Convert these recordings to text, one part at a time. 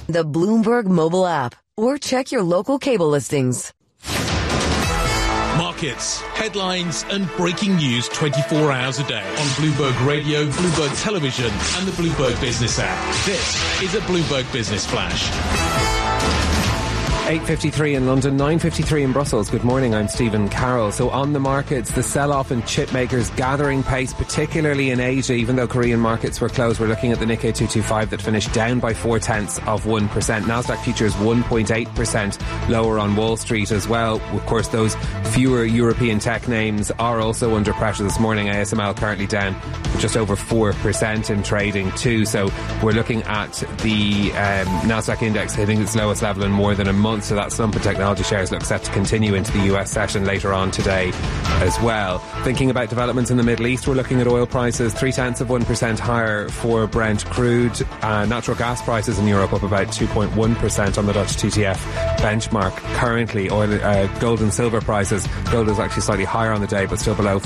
the Bloomberg mobile app, or check your local cable listings. Markets, headlines and breaking news 24 hours a day on Bloomberg Radio, Bloomberg Television and the Bloomberg Business app. This is a Bloomberg Business Flash. 8:53 in London, 9:53 in Brussels. Good morning, I'm Stephen Carroll. So on the markets, the sell-off in chip makers gathering pace, particularly in Asia. Even though Korean markets were closed, we're looking at the Nikkei 225 that finished down by 0.4%. Nasdaq futures 1.8% lower on Wall Street as well. Of course, those fewer European tech names are also under pressure this morning. ASML currently down just over 4% in trading too. So we're looking at the Nasdaq index hitting its lowest level in more than a month. So that slump in technology shares looks set to continue into the US session later on today as well. Thinking about developments in the Middle East, we're looking at oil prices 0.3% higher for Brent crude. Natural gas prices in Europe up about 2.1% on the Dutch TTF benchmark. Currently, gold and silver prices, gold is actually slightly higher on the day, but still below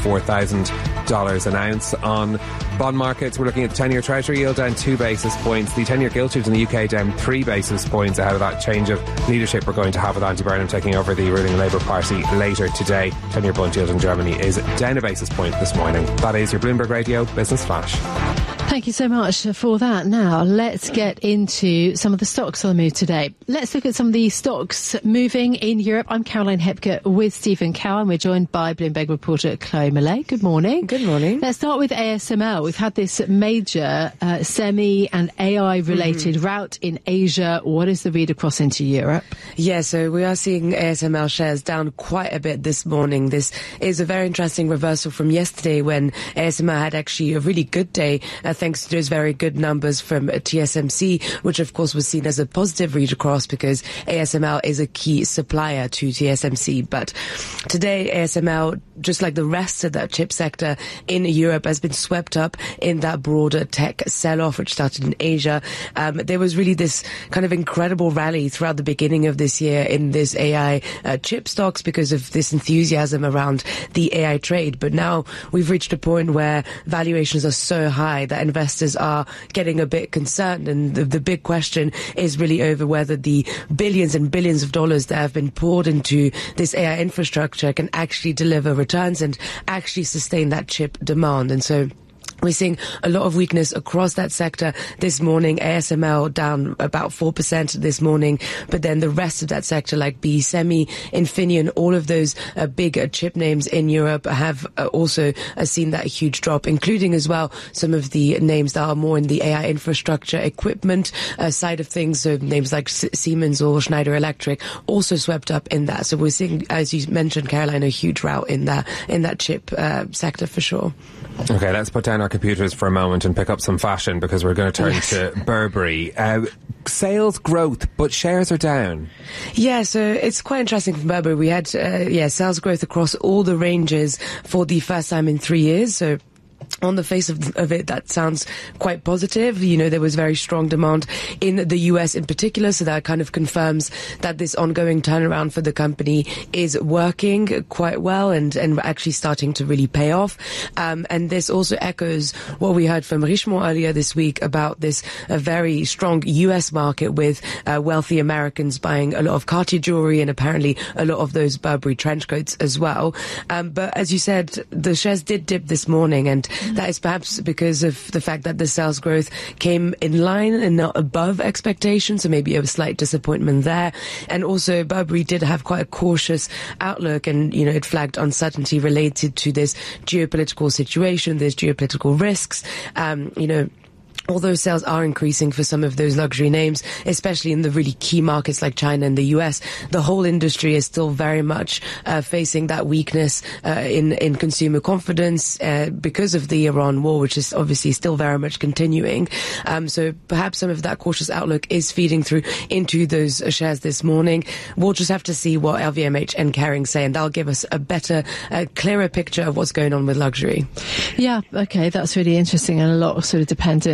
$4,000 an ounce. On bond markets, we're looking at the 10-year Treasury yield down 2 basis points. The 10-year Gilters in the UK down 3 basis points ahead of that change of leadership we're going to have with Andy Burnham taking over the ruling Labour Party later today. 10-year bond yield in Germany is down a basis point this morning. That is your Bloomberg Radio Business Flash. Thank you so much for that. Now, let's get into some of the stocks on the move today. Let's look at some of the stocks moving in Europe. I'm Caroline Hepker with Stephen Cowan. We're joined by Bloomberg reporter Chloe Millay. Good morning. Good morning. Let's start with ASML. We've had this major semi and AI-related rout in Asia. What is the read across into Europe? Yeah, so we are seeing ASML shares down quite a bit this morning. This is a very interesting reversal from yesterday when ASML had actually a really good day, thanks to those very good numbers from TSMC, which of course was seen as a positive read across because ASML is a key supplier to TSMC. But today ASML, just like the rest of that chip sector in Europe, has been swept up in that broader tech sell-off which started in Asia. There was really this kind of incredible rally throughout the beginning of this year in this AI chip stocks because of this enthusiasm around the AI trade. But now we've reached a point where valuations are so high that investors are getting a bit concerned, and the big question is really over whether the billions and billions of dollars that have been poured into this AI infrastructure can actually deliver returns and actually sustain that chip demand. And so we're seeing a lot of weakness across that sector this morning. ASML down about 4% this morning, but then the rest of that sector like BE Semi, Infineon, all of those big chip names in Europe have also seen that huge drop, including as well some of the names that are more in the AI infrastructure equipment side of things. So names like Siemens or Schneider Electric also swept up in that. So we're seeing, as you mentioned, Caroline, a huge rout in that chip sector for sure. Okay, let's put down our computers for a moment and pick up some fashion because we're going to turn to Burberry. Sales growth, but shares are down. Yeah, so it's quite interesting for Burberry. We had sales growth across all the ranges for the first time in 3 years. So on the face of it, that sounds quite positive. You know, there was very strong demand in the US in particular, so that kind of confirms that this ongoing turnaround for the company is working quite well and actually starting to really pay off. And this also echoes what we heard from Richemont earlier this week about this very strong US market with wealthy Americans buying a lot of Cartier jewelry and apparently a lot of those Burberry trench coats as well. But as you said, the shares did dip this morning, and that is perhaps because of the fact that the sales growth came in line and not above expectations, so maybe a slight disappointment there. And also Burberry did have quite a cautious outlook, and you know, it flagged uncertainty related to this geopolitical situation, there's geopolitical risks. Although sales are increasing for some of those luxury names, especially in the really key markets like China and the US, the whole industry is still very much facing that weakness in consumer confidence because of the Iran war, which is obviously still very much continuing. So perhaps some of that cautious outlook is feeding through into those shares this morning. We'll just have to see what LVMH and Kering say, and that'll give us a better, clearer picture of what's going on with luxury. Yeah, okay, that's really interesting and a lot sort of dependent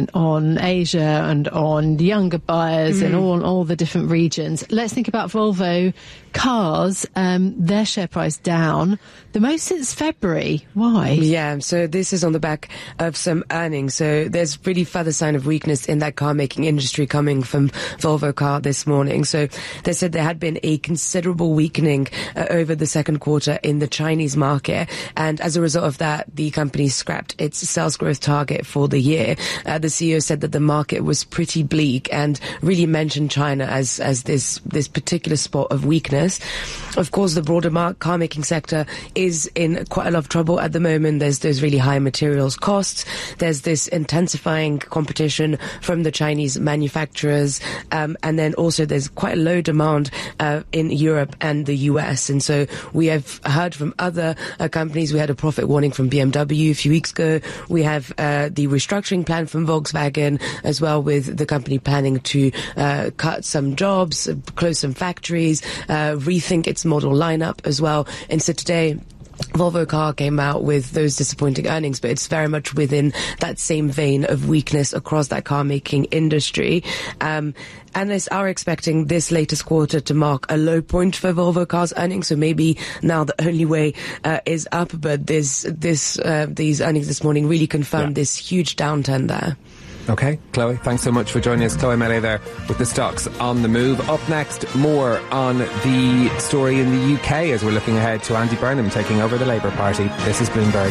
point on Asia and on younger buyers in all the different regions. Let's think about Volvo Cars. Their share price down the most since February. Why? Yeah, so this is on the back of some earnings. So there's really further sign of weakness in that car making industry coming from Volvo Car this morning. So they said there had been a considerable weakening over the second quarter in the Chinese market, and as a result of that, the company scrapped its sales growth target for the year. The CEO said that the market was pretty bleak and really mentioned China as this particular spot of weakness. Of course, the broader car making sector is in quite a lot of trouble at the moment. There's really high materials costs. There's this intensifying competition from the Chinese manufacturers, and then also there's quite low demand in Europe and the US. And so we have heard from other companies. We had a profit warning from BMW a few weeks ago. We have the restructuring plan from Volkswagen as well, with the company planning to cut some jobs, close some factories, rethink its model lineup as well. And so today, Volvo Car came out with those disappointing earnings, but it's very much within that same vein of weakness across that car-making industry. Analysts are expecting this latest quarter to mark a low point for Volvo Cars' earnings, so maybe now the only way is up, but these earnings this morning really confirmed this huge downturn there. Okay, Chloe, thanks so much for joining us. Chloe Melee there with the stocks on the move. Up next, more on the story in the UK as we're looking ahead to Andy Burnham taking over the Labour Party. This is Bloomberg.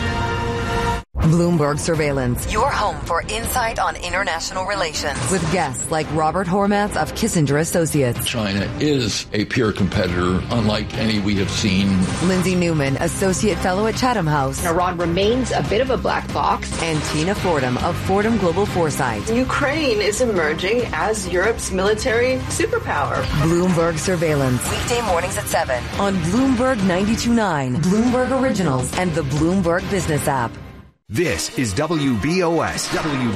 Bloomberg Surveillance, your home for insight on international relations. With guests like Robert Hormats of Kissinger Associates. China is a peer competitor, unlike any we have seen. Lindsay Newman, Associate Fellow at Chatham House. Iran remains a bit of a black box. And Tina Fordham of Fordham Global Foresight. Ukraine is emerging as Europe's military superpower. Bloomberg Surveillance. Weekday mornings at 7 on Bloomberg 92.9, Bloomberg Originals, and the Bloomberg Business app. This is WBOS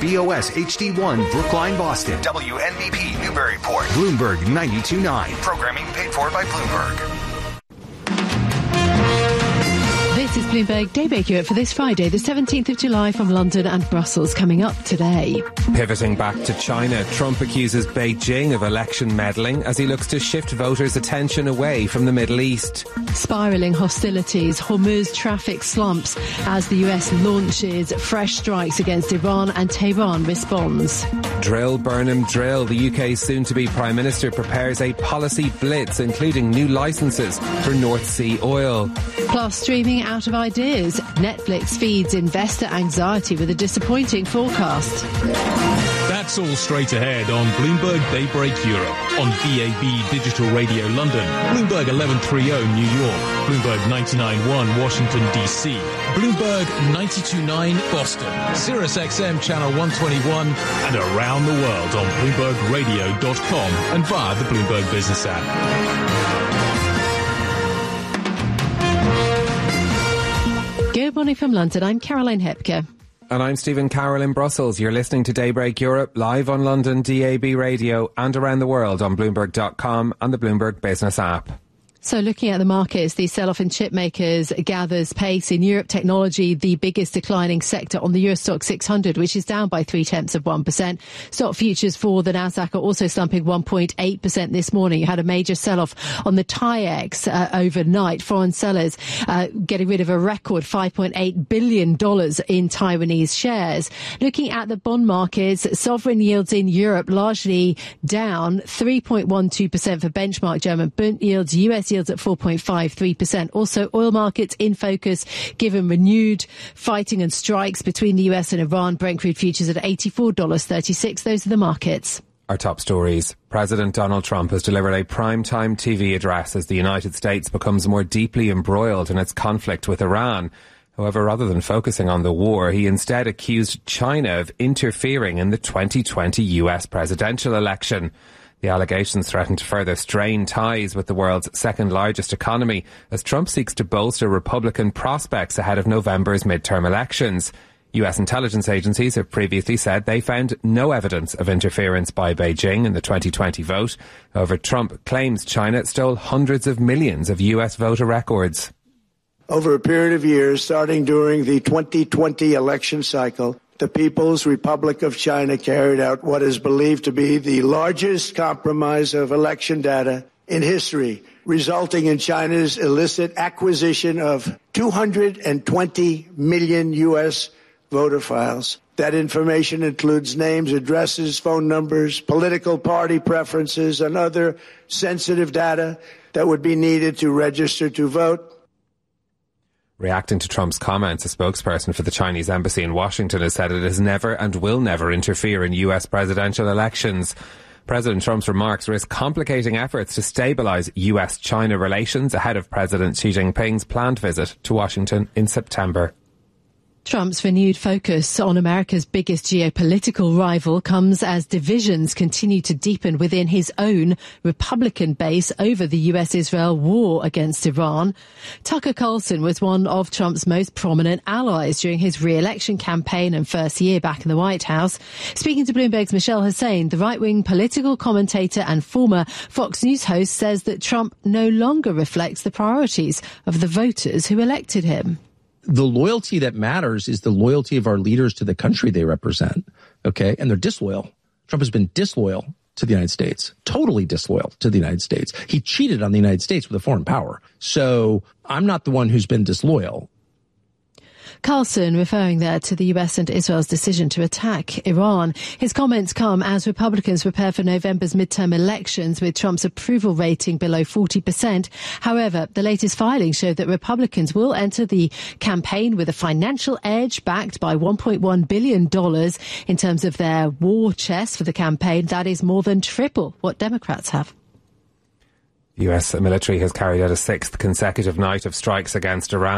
HD1 Brookline, Boston. WNBP Newburyport. Bloomberg 92.9. Programming paid for by Bloomberg. This is Bloomberg Daybreak Europe for this Friday, the 17th of July, from London and Brussels. Coming up today. Pivoting back to China, Trump accuses Beijing of election meddling as he looks to shift voters' attention away from the Middle East. Spiralling hostilities, Hormuz traffic slumps as the US launches fresh strikes against Iran, and Tehran responds. Drill, Burnham, drill. The UK's soon-to-be Prime Minister prepares a policy blitz, including new licences for North Sea oil. Plus, streaming out of ideas. Netflix feeds investor anxiety with a disappointing forecast. That's all straight ahead on Bloomberg Daybreak Europe, on DAB Digital Radio London, Bloomberg 1130 New York, Bloomberg 99.1 Washington DC, Bloomberg 92.9 Boston, Sirius XM Channel 121, and around the world on BloombergRadio.com and via the Bloomberg Business app. Good morning from London. I'm Caroline Hepker. And I'm Stephen Carroll in Brussels. You're listening to Daybreak Europe, live on London DAB radio and around the world on Bloomberg.com and the Bloomberg Business app. So looking at the markets, the sell-off in chip makers gathers pace. In Europe, technology, the biggest declining sector on the Euro Stoxx 600, which is down by 0.3%. Stock futures for the Nasdaq are also slumping 1.8% this morning. You had a major sell-off on the TAIEX overnight. Foreign sellers getting rid of a record $5.8 billion in Taiwanese shares. Looking at the bond markets, sovereign yields in Europe largely down 3.12% for benchmark German Bund yields, US yields at 4.53%. Also, oil markets in focus given renewed fighting and strikes between the US and Iran. Brent crude futures at $84.36. Those are the markets. Our top stories. President Donald Trump has delivered a primetime TV address as the United States becomes more deeply embroiled in its conflict with Iran. However, rather than focusing on the war, he instead accused China of interfering in the 2020 US presidential election. The allegations threaten to further strain ties with the world's second largest economy as Trump seeks to bolster Republican prospects ahead of November's midterm elections. US intelligence agencies have previously said they found no evidence of interference by Beijing in the 2020 vote. However, Trump claims China stole hundreds of millions of US voter records. Over a period of years, starting during the 2020 election cycle, the People's Republic of China carried out what is believed to be the largest compromise of election data in history, resulting in China's illicit acquisition of 220 million U.S. voter files. That information includes names, addresses, phone numbers, political party preferences, and other sensitive data that would be needed to register to vote. Reacting to Trump's comments, a spokesperson for the Chinese embassy in Washington has said it has never and will never interfere in US presidential elections. President Trump's remarks risk complicating efforts to stabilise US-China relations ahead of President Xi Jinping's planned visit to Washington in September. Trump's renewed focus on America's biggest geopolitical rival comes as divisions continue to deepen within his own Republican base over the US-Israel war against Iran. Tucker Carlson was one of Trump's most prominent allies during his re-election campaign and first year back in the White House. Speaking to Bloomberg's Michelle Hussein, the right-wing political commentator and former Fox News host says that Trump no longer reflects the priorities of the voters who elected him. The loyalty that matters is the loyalty of our leaders to the country they represent, okay? And they're disloyal. Trump has been disloyal to the United States, totally disloyal to the United States. He cheated on the United States with a foreign power. So I'm not the one who's been disloyal. Carlson referring there to the US and Israel's decision to attack Iran. His comments come as Republicans prepare for November's midterm elections with Trump's approval rating below 40%. However, the latest filings show that Republicans will enter the campaign with a financial edge backed by $1.1 billion in terms of their war chest for the campaign. That is more than triple what Democrats have. The US military has carried out a sixth consecutive night of strikes against Iran.